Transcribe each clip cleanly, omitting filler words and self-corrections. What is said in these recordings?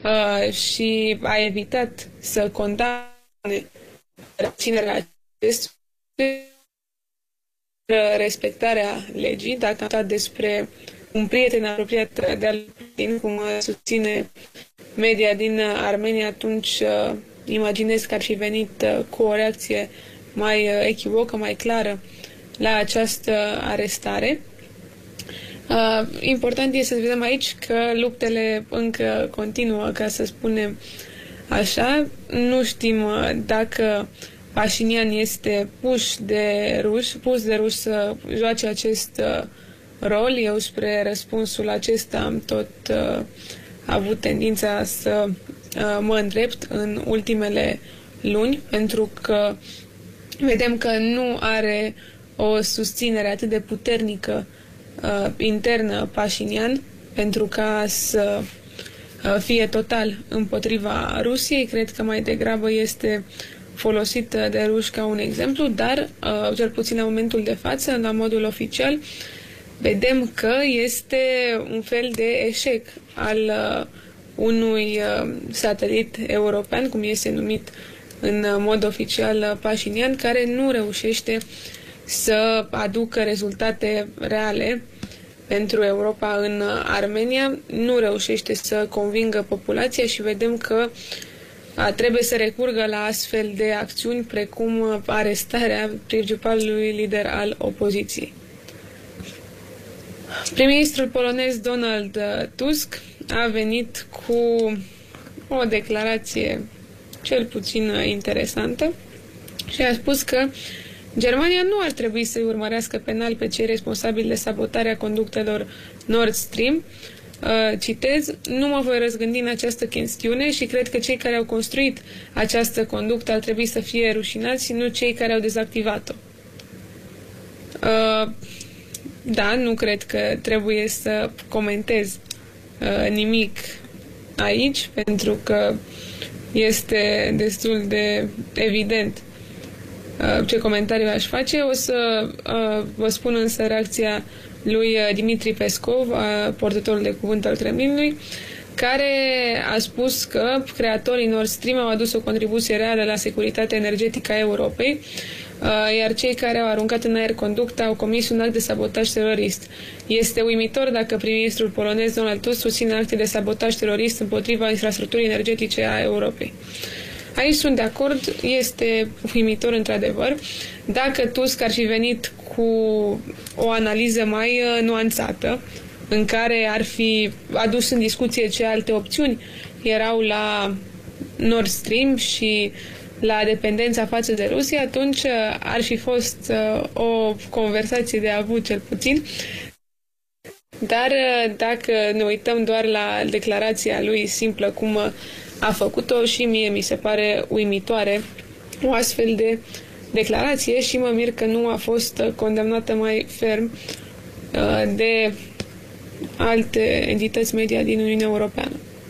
și a evitat să condamne reținerea acestui respectarea legii, dacă am dat despre un prieten apropiat de-al Putin, cum susține media din Armenia, atunci imaginez că ar fi venit cu o reacție mai echivocă, mai clară la această arestare. Important este să vedem aici că luptele încă continuă, ca să spunem așa. Nu știm dacă Pașinian este pus de ruși să joace acest rol. Eu spre răspunsul acesta am tot avut tendința să mă îndrept în ultimele luni, pentru că vedem că nu are o susținere atât de puternică internă Pașinian pentru ca să fie total împotriva Rusiei. Cred că mai degrabă este folosit de ruși ca un exemplu, dar cel puțin la momentul de față, la modul oficial, vedem că este un fel de eșec al unui satelit european, cum este numit în mod oficial Pașinian, care nu reușește să aducă rezultate reale pentru Europa în Armenia, nu reușește să convingă populația și vedem că trebuie să recurgă la astfel de acțiuni precum arestarea principalului lider al opoziției. Prim-ministrul polonez Donald Tusk a venit cu o declarație cel puțin interesantă și a spus că Germania nu ar trebui să-i urmărească penal pe cei responsabili de sabotarea conductelor Nord Stream. Citez, nu mă voi răzgândi în această chestiune și cred că cei care au construit această conductă ar trebui să fie rușinați și nu cei care au dezactivat-o. Da, nu cred că trebuie să comentez nimic aici, pentru că este destul de evident ce comentariu aș face. O să vă spun însă reacția lui Dimitri Peskov, portătorul de cuvânt al Kremlinului, care a spus că creatorii Nord Stream au adus o contribuție reală la securitatea energetică a Europei, iar cei care au aruncat în aer conducta au comis un act de sabotaj terorist. Este uimitor dacă prim-ministrul polonez Donald Tusk susține acte de sabotaj terorist împotriva infrastructurii energetice a Europei. Aici sunt de acord, este uimitor într-adevăr. Dacă Tusk ar fi venit cu o analiză mai nuanțată, în care ar fi adus în discuție ce alte opțiuni erau la Nord Stream și la dependența față de Rusia, atunci ar fi fost o conversație de avut cel puțin. Dar dacă ne uităm doar la declarația lui simplă cum a făcut-o, și mie mi se pare uimitoare o astfel de declarație și mă mir că nu a fost condamnată mai ferm de alte entități media din Uniunea Europeană.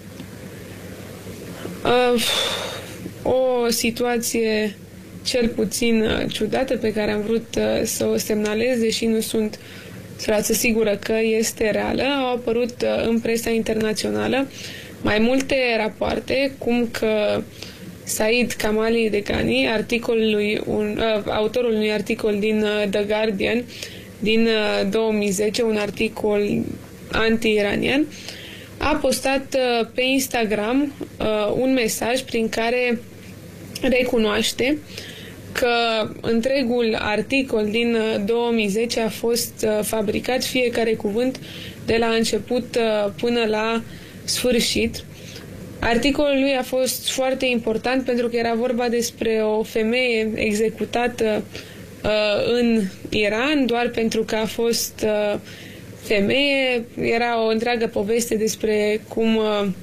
O situație cel puțin ciudată pe care am vrut să o semnalez, deși nu sunt sigură că este reală. Au apărut în presa internațională mai multe rapoarte, cum că Said Kamali Degani, autorul unui articol din The Guardian din 2010, un articol anti-iranian, a postat pe Instagram un mesaj prin care recunoaște că întregul articol din 2010 a fost fabricat, fiecare cuvânt, de la început până la sfârșit. Articolul lui a fost foarte important pentru că era vorba despre o femeie executată în Iran doar pentru că a fost femeie. Era o întreagă poveste despre cum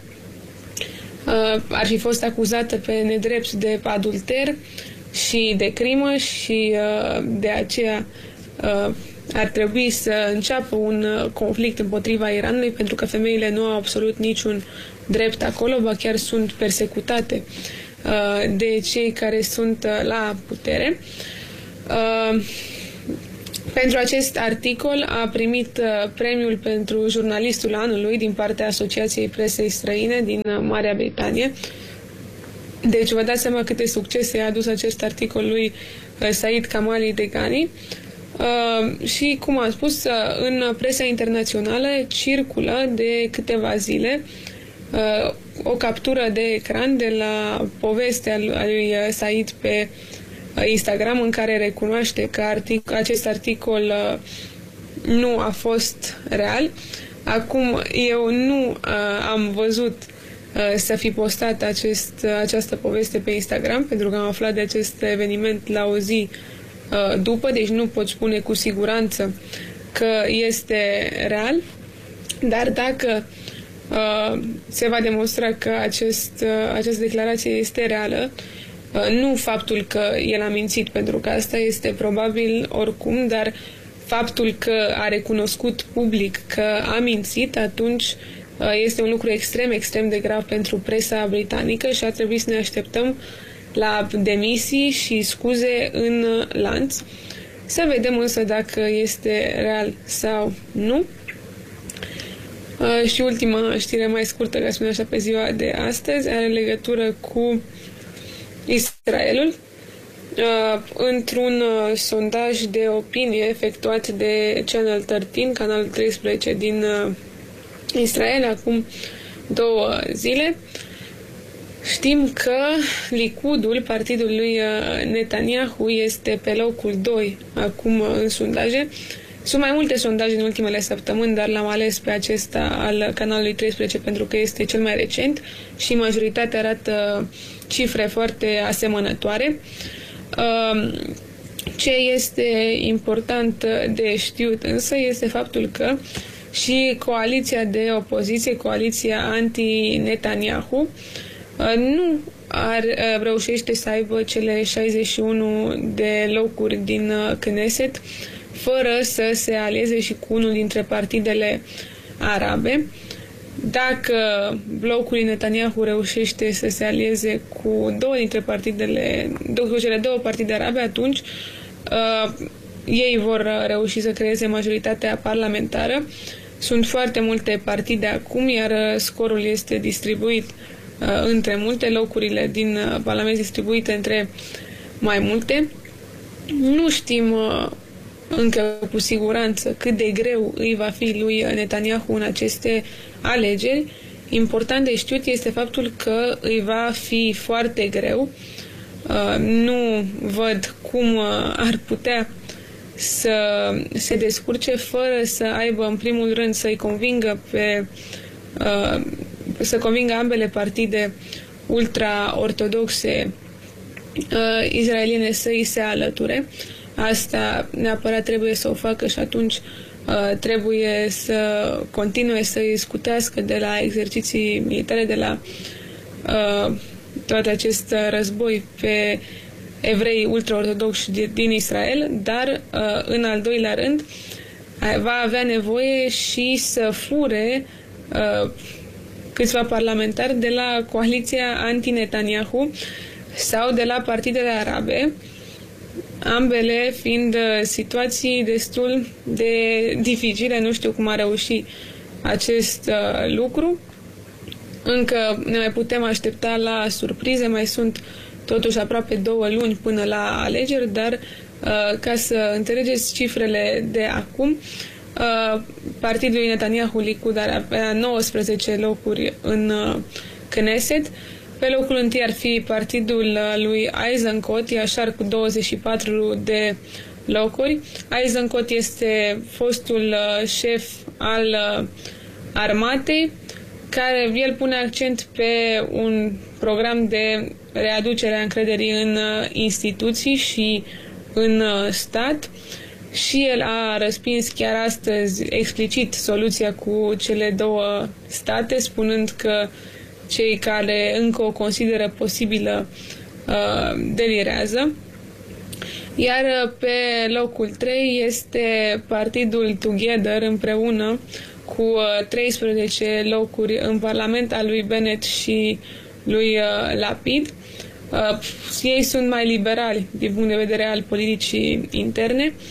ar fi fost acuzată pe nedrept de adulter și de crimă și de aceea ar trebui să înceapă un conflict împotriva Iranului, pentru că femeile nu au absolut niciun drept acolo, ba chiar sunt persecutate de cei care sunt la putere. Pentru acest articol a primit premiul pentru jurnalistul anului din partea Asociației Presei Străine din Marea Britanie. Deci vă dați seama câte succese a adus acest articol lui Said Kamali Degani. Și, cum am spus, în presa internațională circulă de câteva zile o captură de ecran de la povestea lui Said pe Instagram, în care recunoaște că acest articol nu a fost real. Acum, eu nu am văzut să fi postat această poveste pe Instagram, pentru că am aflat de acest eveniment la o zi după, deci nu pot spune cu siguranță că este real, dar dacă se va demonstra că această declarație este reală, nu faptul că el a mințit, pentru că asta este probabil oricum, dar faptul că a recunoscut public că a mințit, atunci este un lucru extrem, extrem de grav pentru presa britanică și ar trebui să ne așteptăm la demisii și scuze în lanț. Să vedem însă dacă este real sau nu. Și ultima știre mai scurtă, ca să spun așa, pe ziua de astăzi, are legătură cu Israelul. Într-un sondaj de opinie efectuat de Channel 13, canalul 13 din Israel, acum 2 zile, știm că Likudul, partidul lui Netanyahu, este pe locul 2 acum în sondaje. Sunt mai multe sondaje în ultimele săptămâni, dar l-am ales pe acesta al canalului 13 pentru că este cel mai recent și majoritatea arată cifre foarte asemănătoare. Ce este important de știut însă este faptul că și coaliția de opoziție, coaliția anti-Netanyahu, nu reușește să aibă cele 61 de locuri din Knesset fără să se alieze și cu unul dintre partidele arabe. Dacă blocul Netanyahu reușește să se alieze cu cele două partide arabe, atunci ei vor reuși să creeze majoritatea parlamentară. Sunt foarte multe partide acum, iar scorul este distribuit între multe, locurile din Parlament distribuite între mai multe. Nu știm încă cu siguranță cât de greu îi va fi lui Netanyahu în aceste alegeri. Important de știut este faptul că îi va fi foarte greu. Nu văd cum ar putea să se descurce fără să aibă în primul rând să-i convingă să convingă ambele partide ultra-ortodoxe izraeliene să îi se alăture. Asta neapărat trebuie să o facă și atunci trebuie să continue să îi scutească de la exerciții militare, de la tot acest război pe evrei ultraortodoxi din Israel, dar în al doilea rând va avea nevoie și să fure câțiva parlamentari de la coaliția anti-Netanyahu sau de la partidele arabe, ambele fiind situații destul de dificile. Nu știu cum a reușit acest lucru. Încă ne mai putem aștepta la surprize, mai sunt totuși aproape 2 luni până la alegeri, dar ca să înțelegeți cifrele de acum, partidul lui Netanyahu, Likud, ar avea 19 locuri în Knesset. Pe locul întâi ar fi partidul lui Eisenkot, Yashar, cu 24 de locuri. Eisenkot este fostul șef al armatei, care el pune accent pe un program de readucere a încrederii în instituții și în stat, și el a răspins chiar astăzi explicit soluția cu cele 2 state, spunând că cei care încă o consideră posibilă delirează. Iar pe locul 3 este partidul Together, împreună cu 13 locuri în Parlament, al lui Bennett și lui Lapid. Ei sunt mai liberali din punct de vedere al politicii interne.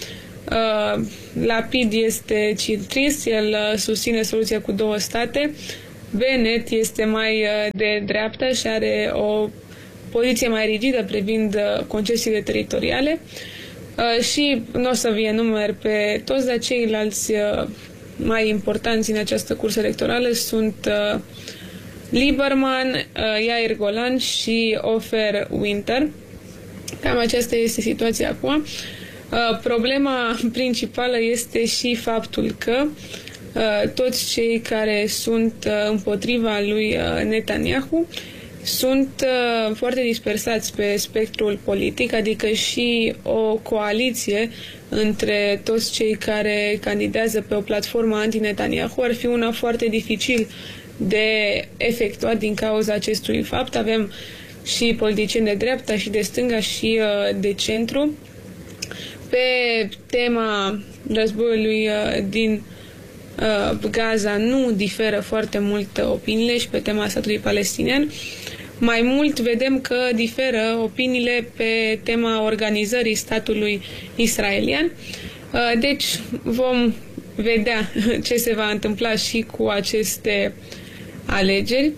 Lapid este centrist, el susține soluția cu 2 state. Bennett este mai de dreapta și are o poziție mai rigidă privind concesiile teritoriale. Și nu o să vi enumer pe toți, dar ceilalți mai importanți în această cursă electorală sunt Lieberman, Yair Golan și Ofer Winter. Cam aceasta este situația acum. Problema principală este și faptul că toți cei care sunt împotriva lui Netanyahu sunt foarte dispersați pe spectrul politic, adică și o coaliție între toți cei care candidează pe o platformă anti-Netanyahu ar fi una foarte dificil de efectuat din cauza acestui fapt. Avem și politicieni de dreapta și de stânga și de centru. Pe tema războiului din Gaza nu diferă foarte mult opiniile și pe tema statului palestinian. Mai mult vedem că diferă opiniile pe tema organizării statului israelian. Deci vom vedea ce se va întâmpla și cu aceste alegeri.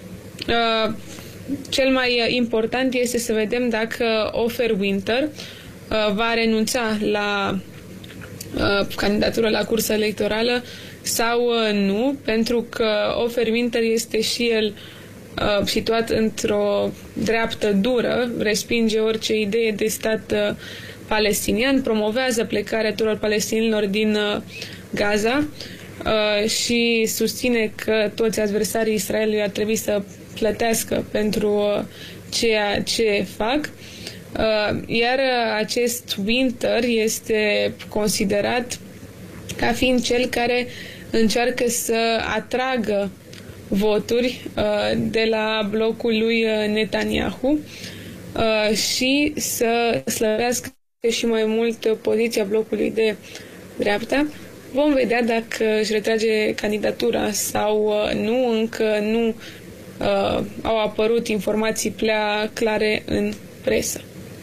Cel mai important este să vedem dacă Ofer Winter va renunța la candidatura la cursa electorală sau nu, pentru că Ofer Winter este și el situat într-o dreaptă dură, respinge orice idee de stat palestinian, promovează plecarea tuturor palestinilor din Gaza și susține că toți adversarii Israelului ar trebui să plătească pentru ceea ce fac. Iar acest Winter este considerat ca fiind cel care încearcă să atragă voturi de la blocul lui Netanyahu și să slăbească și mai mult poziția blocului de dreapta. Vom vedea dacă își retrage candidatura sau nu. Încă nu au apărut informații prea clare în presă.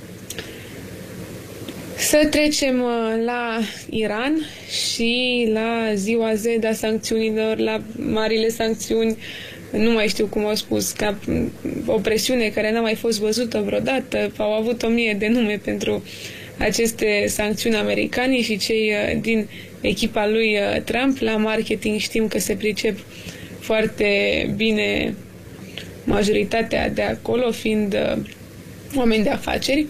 Să trecem la Iran și la ziua Z a sancțiunilor, la marile sancțiuni, nu mai știu cum au spus, ca o presiune care n-a mai fost văzută vreodată. Au avut 1000 de nume pentru aceste sancțiuni americani și cei din echipa lui Trump. La marketing știm că se pricep foarte bine majoritatea de acolo, fiind oameni de afaceri.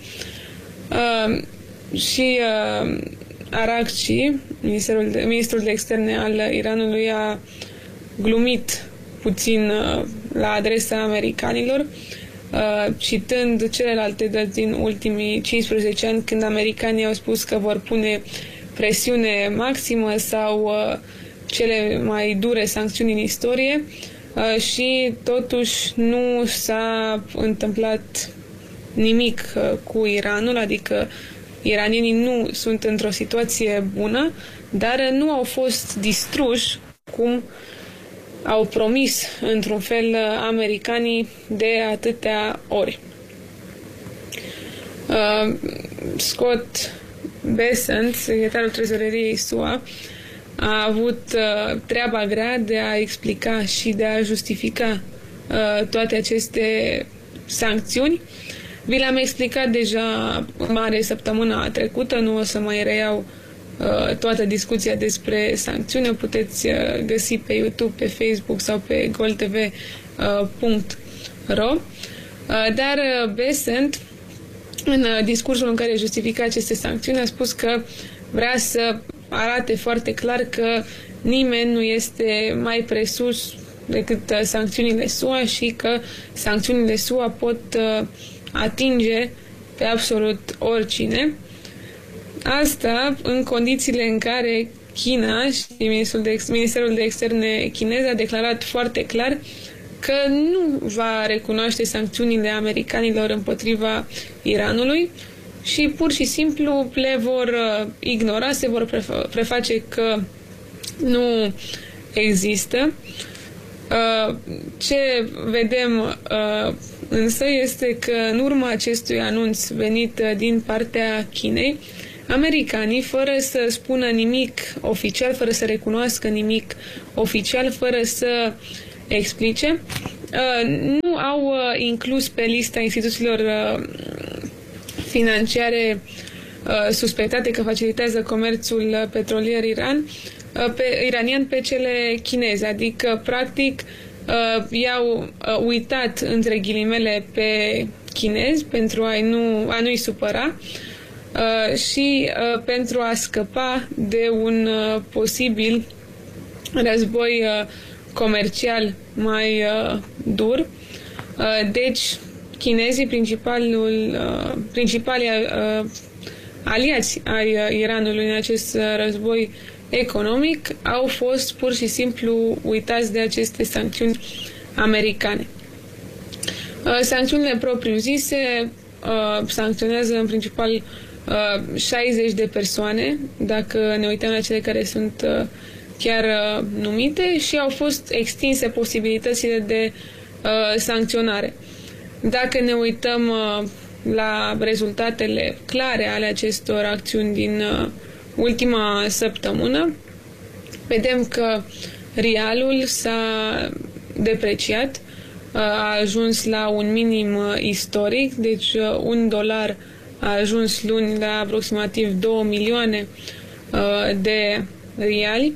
Și Arakci, ministrul de externe al Iranului, a glumit puțin la adresa americanilor, citând celelalte dăți din ultimii 15 ani, când americanii au spus că vor pune presiune maximă sau cele mai dure sancțiuni în istorie, și totuși nu s-a întâmplat nimic cu Iranul, adică iranienii nu sunt într-o situație bună, dar nu au fost distruși cum au promis într-un fel americanii de atâtea ori. Scott Bessent, secretarul trezoreriei SUA, a avut treaba grea de a explica și de a justifica toate aceste sancțiuni. Vi le-am explicat deja mare săptămâna trecută, nu o să mai reiau toată discuția despre sancțiuni. O puteți găsi pe YouTube, pe Facebook sau pe goltv.ro. Dar Bessent, în discursul în care justifica aceste sancțiuni, a spus că vrea să arate foarte clar că nimeni nu este mai presus decât sancțiunile SUA și că sancțiunile SUA pot atinge pe absolut oricine. Asta în condițiile în care China și Ministerul de Externe chinez a declarat foarte clar că nu va recunoaște sancțiunile americanilor împotriva Iranului și pur și simplu le vor ignora, se vor preface că nu există. Ce vedem însă este că în urma acestui anunț venit din partea Chinei, americanii, fără să spună nimic oficial, fără să recunoască nimic oficial, fără să explice, nu au inclus pe lista instituțiilor financiare suspectate că facilitează comerțul petrolier iranian pe cele chineze. Adică, practic, i-au uitat, între ghilimele, pe chinezi pentru a nu-i supăra și pentru a scăpa de un posibil război comercial mai dur. Deci, chinezii, principalii aliați ai Iranului în acest război economic, au fost pur și simplu uitați de aceste sancțiuni americane. Sancțiunile propriu-zise sancționează în principal 60 de persoane, dacă ne uităm la cele care sunt chiar numite, și au fost extinse posibilitățile de sancționare. Dacă ne uităm la rezultatele clare ale acestor acțiuni din ultima săptămână, vedem că rialul s-a depreciat, a ajuns la un minim istoric, deci $1 a ajuns luni la aproximativ 2 milioane de riali.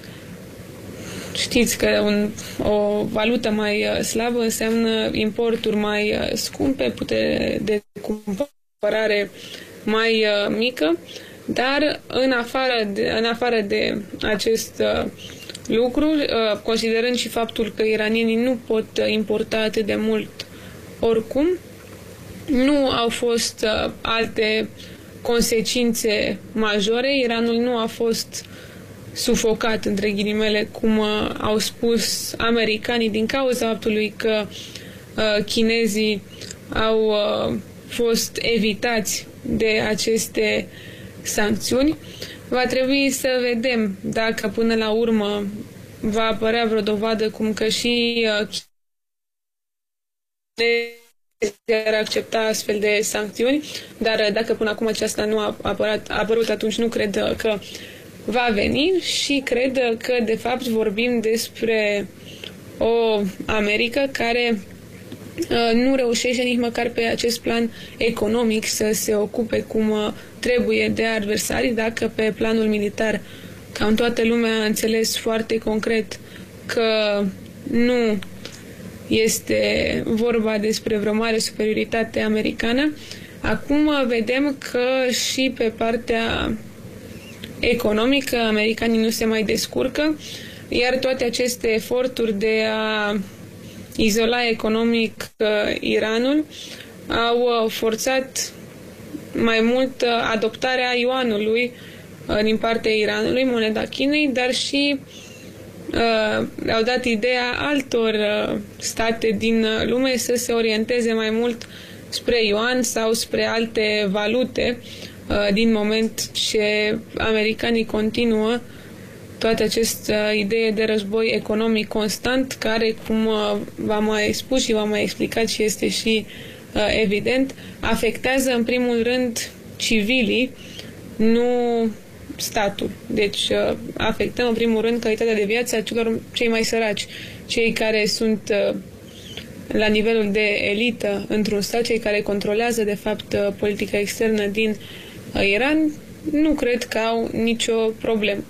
Știți că o valută mai slabă înseamnă importuri mai scumpe, putere de cumpărare mai mică, dar în afară de acest lucru, considerând și faptul că iranienii nu pot importa atât de mult oricum, nu au fost alte consecințe majore. Iranul nu a fost sufocat, între ghilimele, cum au spus americanii, din cauza faptului că chinezii au fost evitați de aceste sancțiuni. Va trebui să vedem dacă până la urmă va apărea vreo dovadă cum că și ar accepta astfel de sancțiuni, dar dacă până acum aceasta nu a apărut, atunci nu cred că va veni și cred că de fapt vorbim despre o America care nu reușește nici măcar pe acest plan economic să se ocupe cum trebuie de adversarii, dacă pe planul militar cam toată lumea a înțeles foarte concret că nu este vorba despre vreo mare superioritate americană. Acum vedem că și pe partea economică americanii nu se mai descurcă, iar toate aceste eforturi de a izola economic Iranul au forțat mai mult adoptarea yuanului din partea Iranului, moneda Chinei, dar și au dat ideea altor state din lume să se orienteze mai mult spre yuan sau spre alte valute, din moment ce americanii continuă toată această idee de război economic constant, care, cum v-am mai spus și v-am mai explicat și este și evident, afectează în primul rând civilii, nu statul. Deci afectăm în primul rând calitatea de viață a celor cei mai săraci, cei care sunt la nivelul de elită într-un stat, cei care controlează de fapt politica externă din Iran, nu cred că au nicio problemă.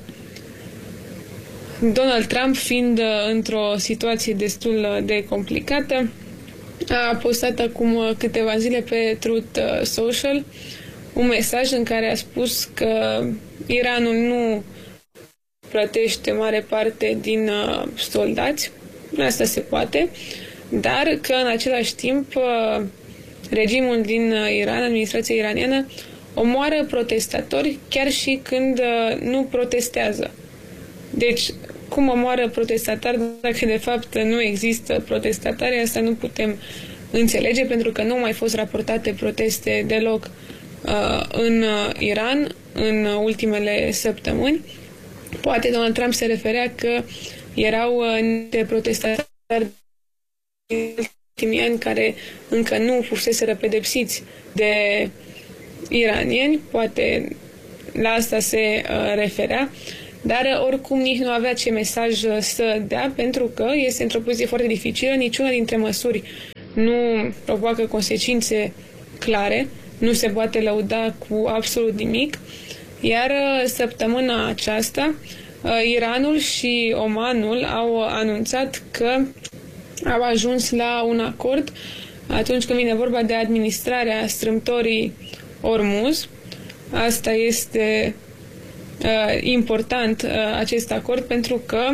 Donald Trump, fiind într-o situație destul de complicată, a postat acum câteva zile pe Truth Social un mesaj în care a spus că Iranul nu plătește mare parte din soldați, asta se poate, dar că în același timp regimul din Iran, administrația iraniană, omoară protestatori chiar și când nu protestează. Deci, cum omoară protestatari dacă de fapt nu există protestatari, asta nu putem înțelege, pentru că nu au mai fost raportate proteste deloc în Iran în ultimele săptămâni. Poate Donald Trump se referea că erau niște protestatari în ultimii ani care încă nu fuseseră pedepsiți de iranieni, poate la asta se referea, dar oricum nici nu avea ce mesaj să dea, pentru că este într-o poziție foarte dificilă, niciuna dintre măsuri nu provoacă consecințe clare, nu se poate lăuda cu absolut nimic, iar săptămâna aceasta Iranul și Omanul au anunțat că au ajuns la un acord atunci când vine vorba de administrarea strâmtorii Ormuz. Asta este important, acest acord, pentru că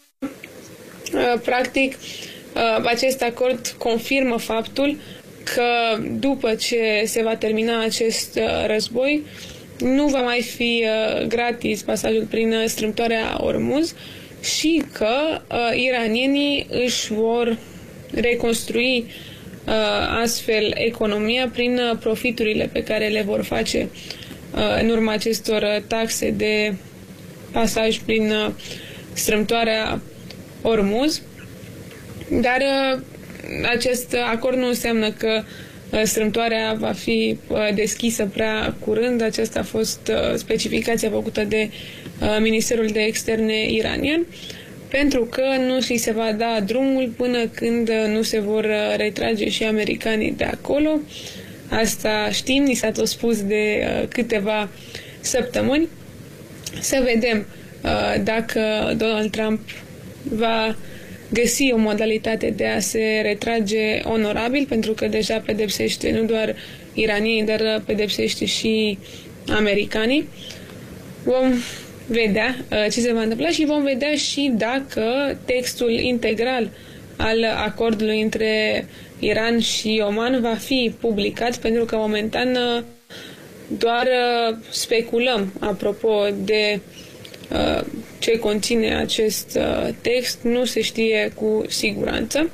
practic acest acord confirmă faptul că după ce se va termina acest război, nu va mai fi gratis pasajul prin strâmtoarea Ormuz și că iranienii își vor reconstrui astfel economia prin profiturile pe care le vor face în urma acestor taxe de pasaj prin strâmtoarea Ormuz. Dar acest acord nu înseamnă că strâmtoarea va fi deschisă prea curând. Aceasta a fost specificația făcută de Ministerul de Externe iranian, pentru că nu și se va da drumul până când nu se vor retrage și americanii de acolo. Asta știm, ni s-a tot spus de câteva săptămâni. Să vedem dacă Donald Trump va găsi o modalitate de a se retrage onorabil, pentru că deja pedepsește nu doar iranienii, dar pedepsește și americanii. Vom vedea ce se va întâmpla și vom vedea și dacă textul integral al acordului între Iran și Oman va fi publicat, pentru că momentan doar speculăm apropo de ce conține acest text, nu se știe cu siguranță.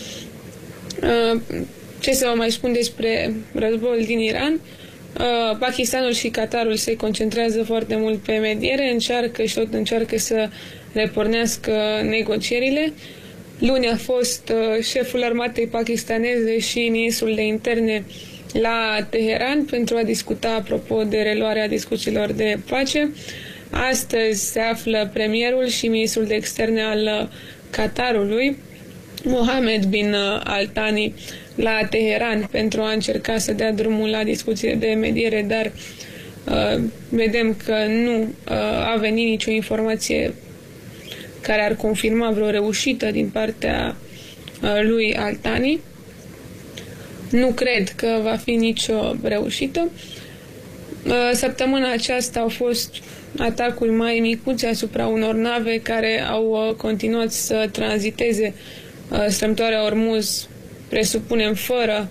Ce să vă mai spun despre războiul din Iran? Pakistanul și Qatarul se concentrează foarte mult pe mediere, încearcă să repornească negocierile. Luni a fost șeful armatei pakistaneze și ministrul de interne la Teheran pentru a discuta apropo de reluarea discuțiilor de pace. Astăzi se află premierul și ministrul de externe al Qatarului, Mohammed bin Al Thani, la Teheran pentru a încerca să dea drumul la discuțiile de mediere, dar vedem că nu a venit nicio informație care ar confirma vreo reușită din partea lui Al Thani. Nu cred că va fi nicio reușită. Săptămâna aceasta au fost atacuri mai micuțe asupra unor nave care au continuat să tranziteze strâmtoarea Ormuz, presupunem fără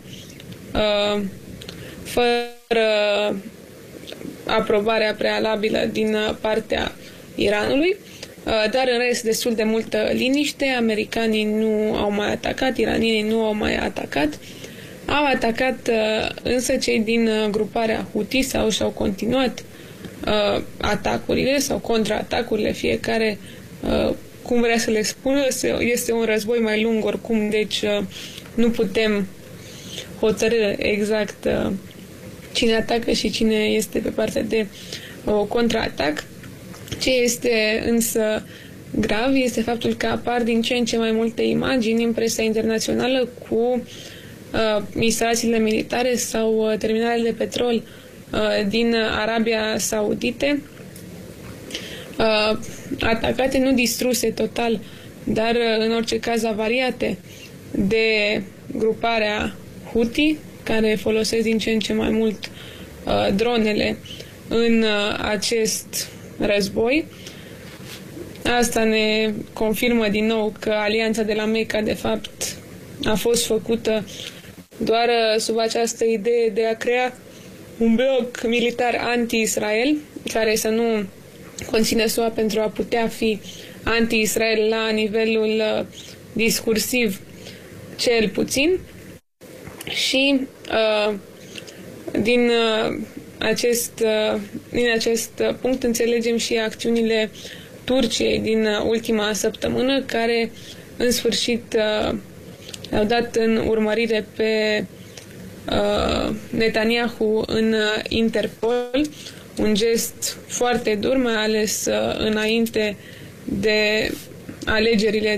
aprobarea prealabilă din partea Iranului, dar în rest destul de multă liniște. Americanii nu au mai atacat, iranienii nu au mai atacat. Au atacat însă cei din gruparea Houthi sau și-au continuat atacurile sau contraatacurile, fiecare cum vrea să le spună. Este un război mai lung oricum, deci nu putem hotărâ exact cine atacă și cine este pe partea de contraatac. Ce este însă grav este faptul că apar din ce în ce mai multe imagini în presa internațională cu instalațiile militare sau terminalele de petrol din Arabia Saudite atacate, nu distruse total, dar în orice caz avariate de gruparea Houthi, care folosesc din ce în ce mai mult dronele în acest război. Asta ne confirmă din nou că alianța de la Mecca, de fapt, a fost făcută doar sub această idee de a crea un bloc militar anti-Israel, care să nu conține SUA, pentru a putea fi anti-Israel la nivelul discursiv cel puțin. Și din acest punct înțelegem și acțiunile Turciei din ultima săptămână, care în sfârșit au dat în urmărire pe Netanyahu în Interpol, un gest foarte dur, mai ales înainte de alegerile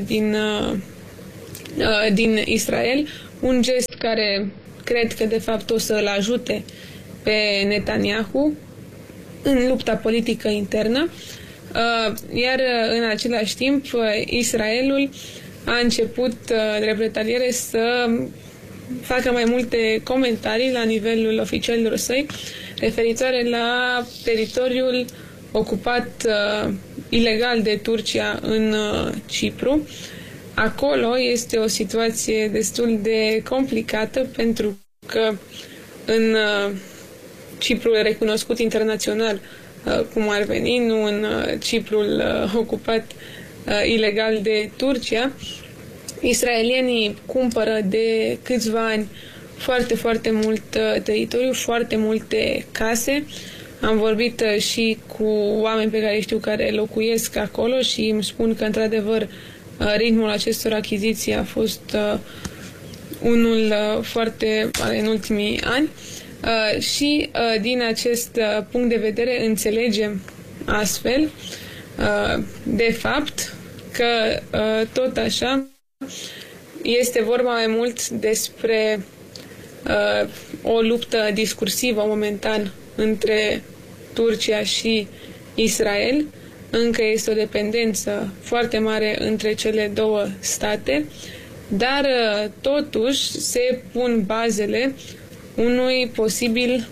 din Israel, un gest care cred că de fapt o să îl ajute pe Netanyahu în lupta politică internă, iar în același timp Israelul a început drept retaliere să facă mai multe comentarii la nivelul oficialilor săi referitoare la teritoriul ocupat ilegal de Turcia în Cipru. Acolo este o situație destul de complicată pentru că în Ciprul recunoscut internațional, cum ar veni, nu în Ciprul ocupat ilegal de Turcia, israelienii cumpără de câțiva ani foarte, foarte mult teritoriu, foarte multe case. Am vorbit și cu oameni pe care știu care locuiesc acolo și îmi spun că, într-adevăr, ritmul acestor achiziții a fost unul foarte mare în ultimii ani. Și din acest punct de vedere înțelegem astfel, de fapt, că tot așa este vorba mai mult despre o luptă discursivă momentan între Turcia și Israel. Încă este o dependență foarte mare între cele două state, dar totuși se pun bazele unui posibil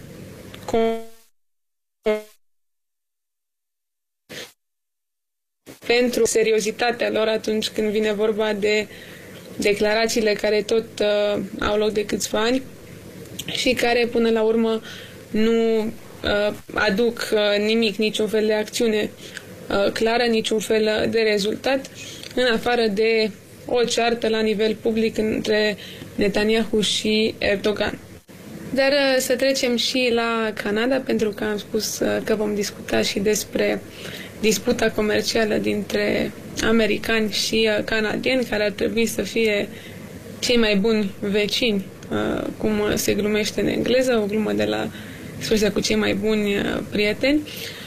pentru seriozitatea lor atunci când vine vorba de declarațiile care tot au loc de câțiva ani și care până la urmă nu aduc nimic, niciun fel de acțiune clară, niciun fel de rezultat, în afară de o ceartă la nivel public între Netanyahu și Erdogan. Dar să trecem și la Canada, pentru că am spus că vom discuta și despre disputa comercială dintre americani și canadieni, care ar trebui să fie cei mai buni vecini, cum se glumește în engleză, o glumă de la expresia cu cei mai buni prieteni.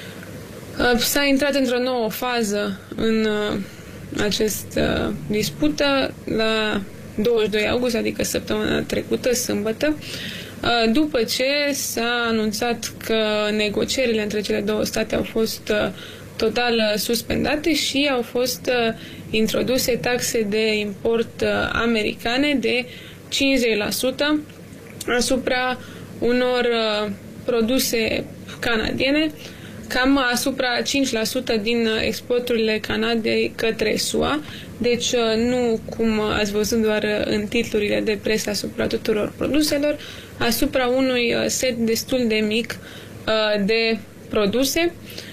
S-a intrat într-o nouă fază în această dispută la 22 august, adică săptămâna trecută, sâmbătă, după ce s-a anunțat că negocierile între cele două state au fost total suspendate și au fost introduse taxe de import americane de 50% asupra unor produse canadiene, cam asupra 5% din exporturile Canadei către SUA. Deci nu, cum ați văzut doar în titlurile de presă asupra tuturor produselor, asupra unui set destul de mic de produse.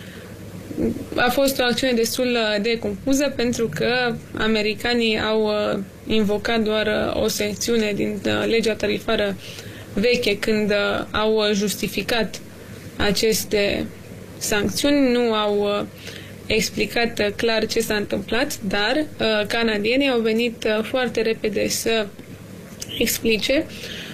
A fost o acțiune destul de confuză pentru că americanii au invocat doar o secțiune din legea tarifară veche când au justificat aceste sancțiuni, nu au explicat clar ce s-a întâmplat, dar canadienii au venit foarte repede să explice.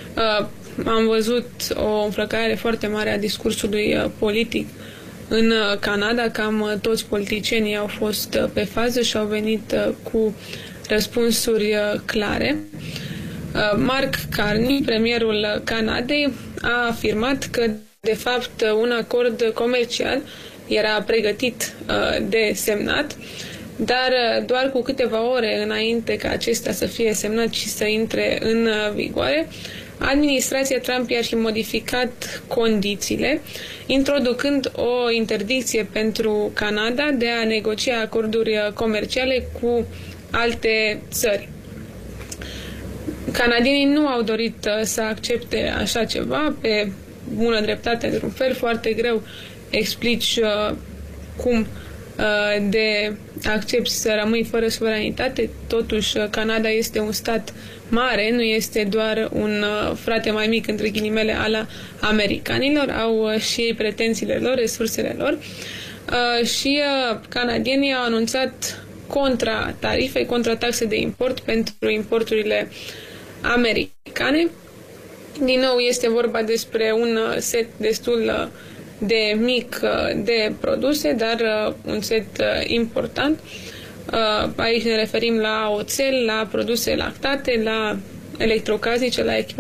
Am văzut o înflăcărare foarte mare a discursului politic în Canada, cam toți politicienii au fost pe fază și au venit cu răspunsuri clare. Mark Carney, premierul Canadei, a afirmat că, de fapt, un acord comercial era pregătit de semnat, dar doar cu câteva ore înainte ca acesta să fie semnat și să intre în vigoare, administrația Trump i-ar fi modificat condițiile, introducând o interdicție pentru Canada de a negocia acorduri comerciale cu alte țări. Canadienii nu au dorit să accepte așa ceva, pe bună dreptate, într-un fel. Foarte greu explici cum de accepti să rămâi fără suveranitate. Totuși, Canada este un stat mare, nu este doar un frate mai mic, între ghilimele, al americanilor. Au și ei pretențiile lor, resursele lor. Și canadienii au anunțat contra-tarife, contra-taxe de import pentru importurile americane. Din nou, este vorba despre un set destul de mic de produse, dar un set important. Aici ne referim la oțel, la produse lactate, la electrocasnice, la